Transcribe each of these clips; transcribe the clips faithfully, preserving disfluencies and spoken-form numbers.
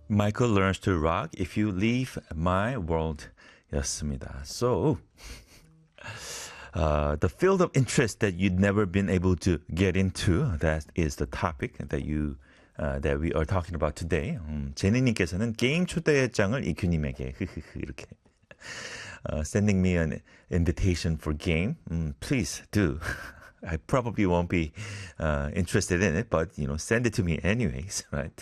Michael learns to rock if you leave my world 였습니다. So, uh, the field of interest that you'd never been able to get into, that is the topic that you uh, that we are talking about today. 음, 제니님께서는 게임 초대장을 이큐님에게 이렇게 uh, sending me an invitation for game. Um, please do. I probably won't be uh, interested in it, but you know, send it to me anyways, right?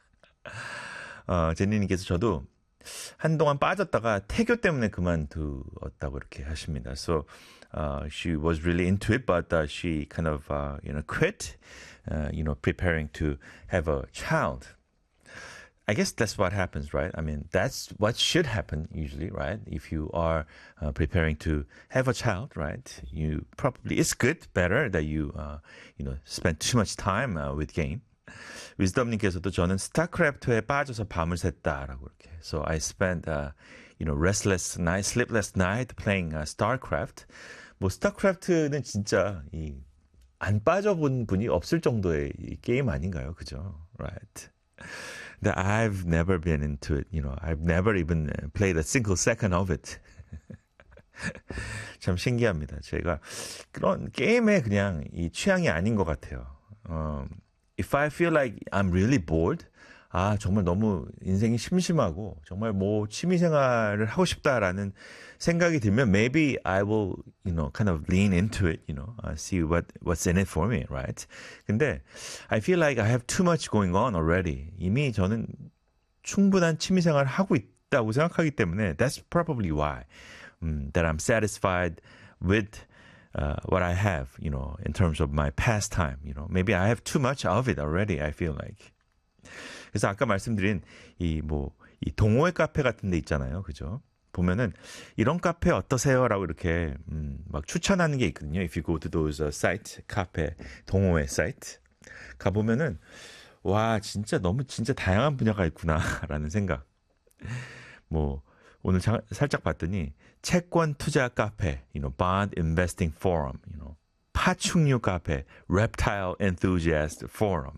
어, 제니님께서 저도 한동안 빠졌다가 태교 때문에 그만두었다고 이렇게 하십니다. So uh, she was really into it, but uh, she kind of uh, you know quit, uh, you know, preparing to have a child. I guess that's what happens, right? I mean, that's what should happen usually, right? If you are uh, preparing to have a child, right? You probably it's good, better that you uh, you know spend too much time uh, with game. 위즈덤님께서도 저는 스타크래프트에 빠져서 밤을 샜다라고 이렇게. So I spent uh, you know restless night, sleepless night playing uh, StarCraft. 뭐 스타크래프트는 진짜 이 안 빠져본 분이 없을 정도의 이 게임 아닌가요, 그죠? Right. That I've never been into it. You know, I've never even played a single second of it. 참 신기합니다. 제가 그런 게임에 그냥 이 취향이 아닌 것 같아요. 어, If I feel like I'm really bored, 아 정말 너무 인생이 심심하고 정말 뭐 취미생활을 하고 싶다라는 생각이 들면 maybe I will, you know, kind of lean into it, you know, uh, see what what's in it for me, right? 근데 I feel like I have too much going on already. 이미 저는 충분한 취미생활을 하고 있다고 생각하기 때문에 that's probably why um, that I'm satisfied with. Uh, what I have, you know, in terms of my pastime, you know, maybe I have too much of it already. I feel like. 그래서 아까 말씀드린 이 뭐 이 동호회 카페 같은 데 있잖아요, 그죠? 보면은 이런 카페 어떠세요라고 이렇게 음, 막 추천하는 게 있거든요. If you go to those uh, site, 카페, 동호회 사이트 가 보면은 와 진짜 너무 진짜 다양한 분야가 있구나라는 생각. 뭐 오늘 자, 살짝 봤더니 채권 투자 카페, you know, bond investing forum, you know, 파충류 카페, reptile enthusiast forum,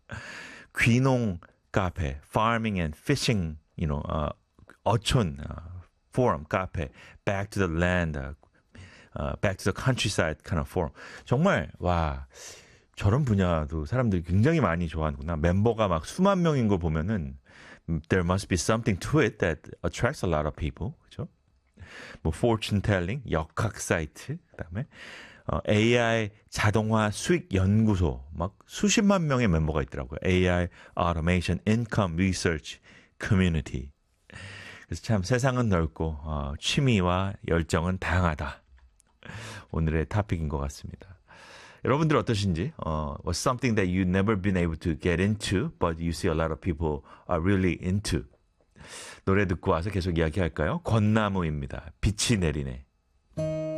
귀농 카페, farming and fishing, you know, uh, 어촌 uh, forum 카페, back to the land, uh, uh, back to the countryside kind of forum. 정말 와 저런 분야도 사람들이 굉장히 많이 좋아하는구나. 멤버가 막 수만 명인 거 보면은 there must be something to it that attracts a lot of people. 그죠? 뭐 fortune telling, 역학 사이트, 그다음에 어, 에이아이 자동화 수익 연구소 막 수십만 명의 멤버가 있더라고요. 에이아이 automation income research community. 그래서 참 세상은 넓고 어, 취미와 열정은 다양하다. 오늘의 토픽인 것 같습니다. 여러분들 어떠신지? Uh, what's something that you've never been able to get into, but you see a lot of people are really into. 노래 듣고 와서 계속 이야기할까요? 권나무입니다. 빛이 내리네.